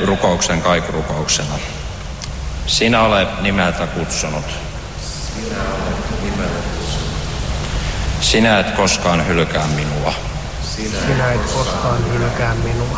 rukouksen kaikurukouksena. Sinä olet nimeltä kutsunut. Sinä et koskaan hylkää minua. Sinä et koskaan hylkää minua.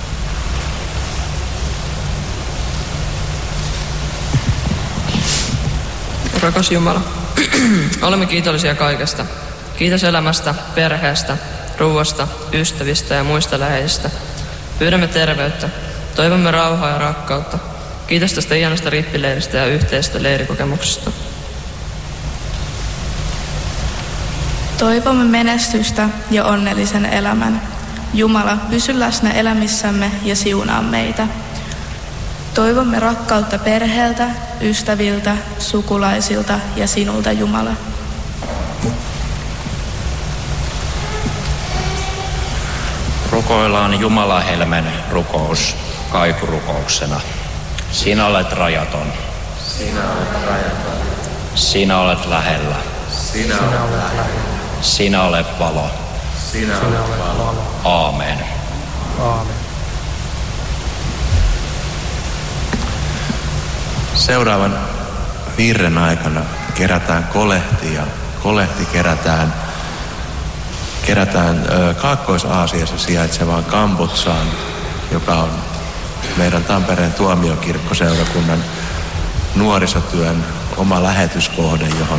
Rakas Jumala, olemme kiitollisia kaikesta. Kiitos elämästä, perheestä, ruuasta, ystävistä ja muista läheisistä. Pyydämme terveyttä. Toivomme rauhaa ja rakkautta. Kiitos tästä ihanasta rippileiristä ja yhteisestä leirikokemuksesta. Toivomme menestystä ja onnellisen elämän. Jumala, pysy läsnä elämissämme ja siunaa meitä. Toivomme rakkautta perheeltä, ystäviltä, sukulaisilta ja sinulta, Jumala. Rukoillaan Jumala Helmen rukous kaikurukouksena. Sinä olet rajaton. Sinä olet rajaton. Sinä olet lähellä. Sinä olet lähellä. Sinä olet valo. Sinä olet valo. Aamen. Aamen. Seuraavan virren aikana kerätään kolehti ja kolehti kerätään Kaakkois-Aasiassa sijaitsevaan Kambodsaan, joka on meidän Tampereen tuomiokirkkoseurakunnan nuorisotyön oma lähetyskohde, johon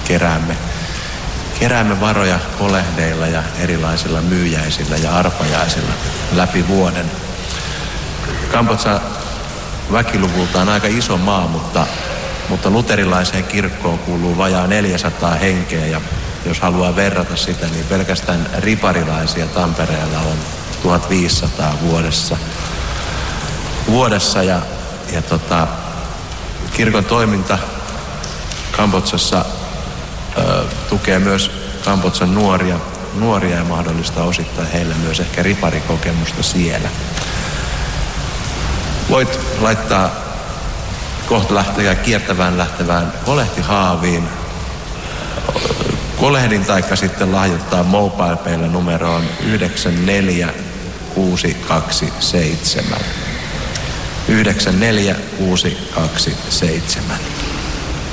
keräämme varoja kolehdeilla ja erilaisilla myyjäisillä ja arpajaisilla läpi vuoden. Kambodža väkiluvultaan aika iso maa, mutta luterilaiseen kirkkoon kuuluu vajaa 400 henkeä, ja jos haluaa verrata sitä, niin pelkästään riparilaisia Tampereella on 1500 vuodessa ja kirkon toiminta Kambodžassa tukee myös Kambodžan nuoria ja mahdollistaa osittain heille myös ehkä riparikokemusta siellä. Voit laittaa kohta kiertävään lähtevään kolehtihaaviin kolehdin taikka sitten lahjoittaa MobilePaylla numeroon 94627. 94627.